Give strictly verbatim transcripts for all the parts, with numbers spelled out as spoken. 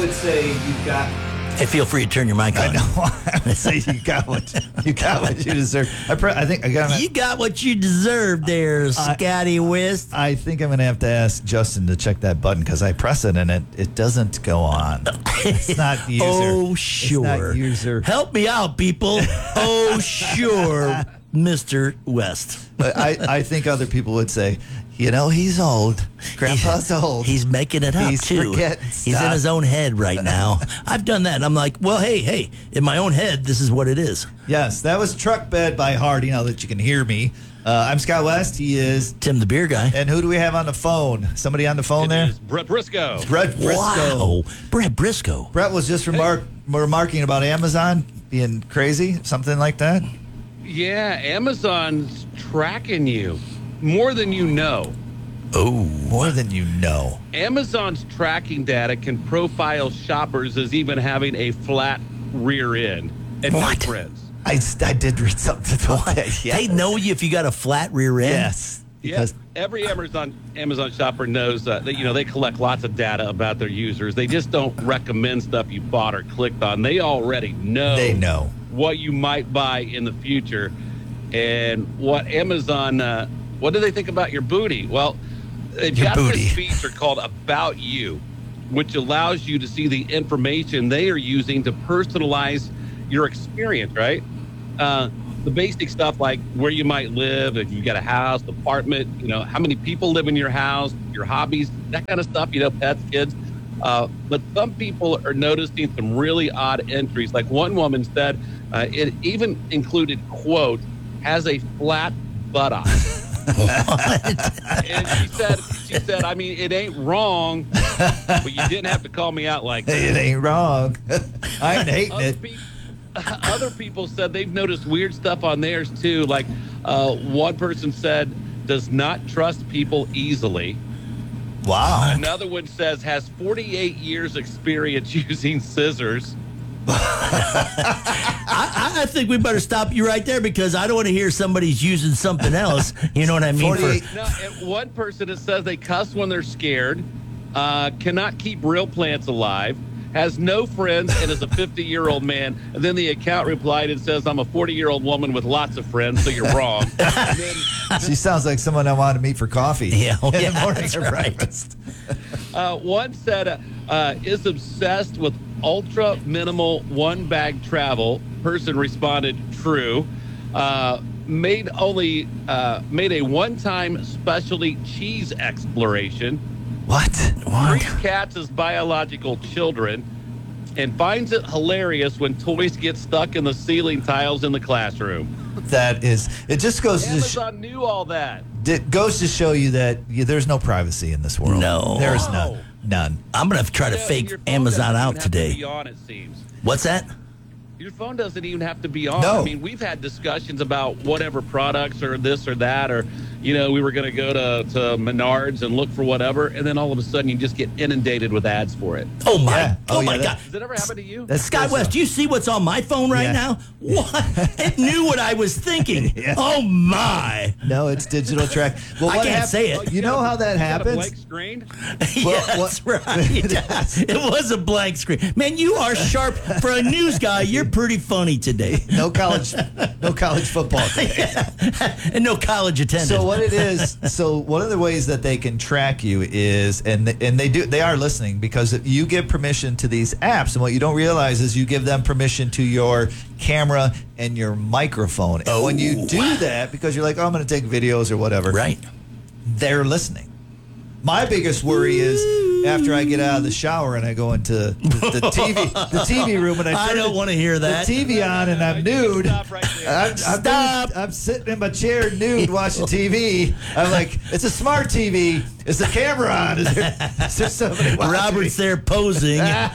would say you've got. Hey, feel free to turn your mic on. I know. I would say you got what you got what you deserve. I, pre- I think I got. You got what you deserve, there, Scotty West. I think I'm going to have to ask Justin to check that button because I press it and it, it doesn't go on. It's not user. Oh, sure. It's not user. Help me out, people. Oh, sure, Mister West. But I, I think other people would say, you know, he's old. Grandpa's old. He's making it up, He's too. forgetting He's in stuff. his own head right now. I've done that, and I'm like, well, hey, hey, in my own head, this is what it is. Yes, that was Truck Bed by Hardy, now that you can hear me. Uh, I'm Scott West. He is. Tim the beer guy. And who do we have on the phone? Somebody on the phone It there? is Brett Briscoe. Brett Briscoe. Wow. Brett Briscoe. Brett was just remark- remarking about Amazon being crazy, something like that. Yeah, Amazon's tracking you more than you know. Oh. More than you know. Amazon's tracking data can profile shoppers as even having a flat rear end and What? no friends. I, I did read something about that. Yes. They know you if you got a flat rear end? Yes. Yes, Because every Amazon Amazon shopper knows uh, that you know they collect lots of data about their users. They just don't recommend stuff you bought or clicked on. They already know. they know. what you might buy in the future, and what Amazon. Uh, what do they think about your booty? Well, they've Your got booty. this feature called About You, which allows you to see the information they are using to personalize your experience. Right. Uh, the basic stuff like where you might live, if you got a house, apartment, you know, how many people live in your house, your hobbies, that kind of stuff, you know, pets, kids. Uh, but some people are noticing some really odd entries. Like one woman said, uh, it even included, quote, has a flat buttock. And she said, she said, I mean, it ain't wrong, but you didn't have to call me out like that. It ain't wrong. I ain't hating Other, it. pe- other people said they've noticed weird stuff on theirs too. Like uh, one person said, does not trust people easily. Wow. Another one says has forty-eight years experience using scissors. I, I think we better stop you right there because I don't want to hear somebody's using something else. You know what I mean? For, forty-eight No, and one person that says they cuss when they're scared, uh, cannot keep real plants alive, has no friends, and is a fifty-year-old man. And then the account replied and says, I'm a forty-year-old woman with lots of friends, so you're wrong. And then She sounds like someone I want to meet for coffee. Yeah, oh, in the yeah, morning that's or right. breakfast. uh, one said, uh, uh, is obsessed with ultra minimal one bag travel. Person responded, true. Uh, made only uh, made a one-time specialty cheese exploration. What? Treats cats as biological children, and finds it hilarious when toys get stuck in the ceiling tiles in the classroom. That is. It just goes to sh- Amazon knew all that. it goes to show you that you, there's no privacy in this world. No. there is No. none. None. I'm going to try to Yeah, fake your phone Amazon doesn't out even have to today. be on, it seems. What's that? Your phone doesn't even have to be on. No. I mean, we've had discussions about whatever products or this or that, or, you know, we were going to go to, to Menards and look for whatever, and then all of a sudden you just get inundated with ads for it. Oh, my. Yeah. Oh, Oh, my yeah, that- God. Does that ever happen to you? That's Scott that's, West, uh, do you see what's on my phone right Yeah. now? What? It knew what I was thinking. Yeah. Oh, my. No, it's digital track. Well, I what can't hap- say it. You know how that You got a happens? blank screen? Yeah, Well, that's right. It was a blank screen. Man, you are sharp. For a news guy, you're pretty funny today. No college, no college football today. And no college attendance. So what it is, so one of the ways that they can track you is, and and they do, they are listening because you give permission to these apps, and what you don't realize is you give them permission to your camera and your microphone. And when you Oh. do that, because you're like, oh, I'm going to take videos or whatever, Right. they're listening. My biggest worry is after I get out of the shower and I go into the, the T V, the T V room, and I I turn don't the- want to hear that. the T V on and I'm nude. Stop right there. I'm, I'm, Stop. doing- I'm sitting in my chair nude watching T V. I'm like, it's a smart T V. Is the camera on? Is there, is there somebody watching Robert's me? there posing.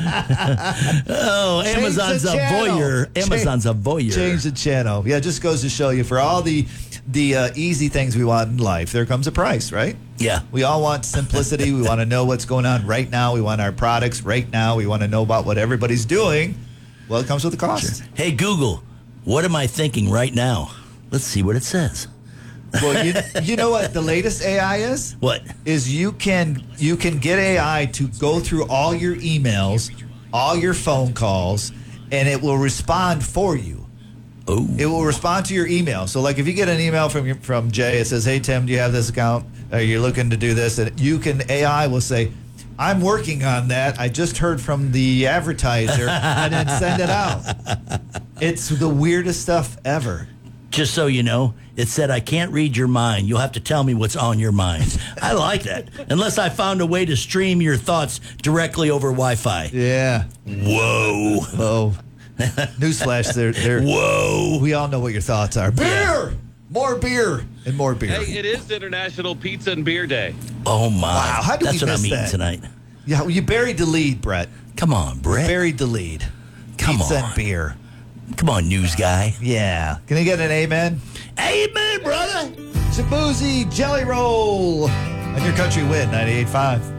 Oh, Change Amazon's the a channel. voyeur. Change- Amazon's a voyeur. Change the channel. Yeah, it just goes to show you for all the the uh, easy things we want in life, there comes a price, right? Yeah. We all want simplicity. We want to know what's going on right now. We want our products right now. We want to know about what everybody's doing. Well, it comes with a cost. Hey, Google, what am I thinking right now? Let's see what it says. Well, you, you know what the latest A I is? What? Is you can you can get A I to go through all your emails all your phone calls, and it will respond for you. Oh. It will respond to your email. So, like, if you get an email from your, from Jay, it says, "Hey Tim, do you have this account? Are you looking to do this?" And you can A I will say, "I'm working on that. I just heard from the advertiser," and then send it out. It's the weirdest stuff ever. Just so you know, it said, "I can't read your mind. You'll have to tell me what's on your mind." I like that. Unless I found a way to stream your thoughts directly over Wi-Fi. Yeah. Whoa. Oh. Newsflash, they're, they're, Whoa. we all know what your thoughts are. Beer! More beer and more beer. Hey, it is International Pizza and Beer Day. Oh, my. Wow, how did That's we what miss I'm eating that? tonight. Yeah, well, you buried the lead, Brett. Come on, Brett. Buried the lead. Come Pizza on. and beer. Come on, news guy. Yeah. Can I get an amen? Amen, brother. Shabuzi Jelly Roll. And your country win, ninety-eight point five.